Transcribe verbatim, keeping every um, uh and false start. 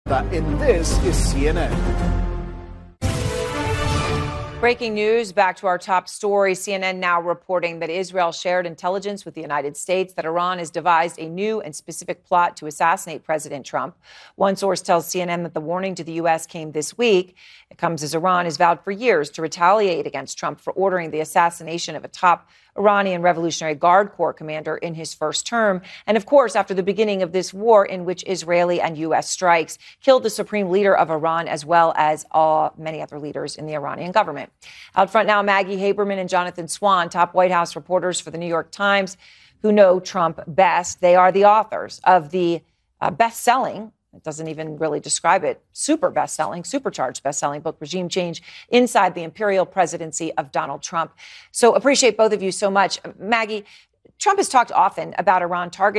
And this is C N N. Breaking news, back to our top story. C N N now reporting that Israel shared intelligence with the United States that Iran has devised a new and specific plot to assassinate President Trump. One source tells C N N that the warning to the U S came this week. It comes as Iran has vowed for years to retaliate against Trump for ordering the assassination of a top Iranian Revolutionary Guard Corps commander in his first term. And of course, after the beginning of this war in which Israeli and U S strikes killed the supreme leader of Iran, as well as uh, many other leaders in the Iranian government. Out front now, Maggie Haberman and Jonathan Swan, top White House reporters for the New York Times, who know Trump best. They are the authors of the uh, best-selling, it doesn't even really describe it, super best-selling, supercharged best-selling book, Regime Change, Inside the Imperial Presidency of Donald Trump. So appreciate both of you so much. Maggie, Trump has talked often about Iran targeting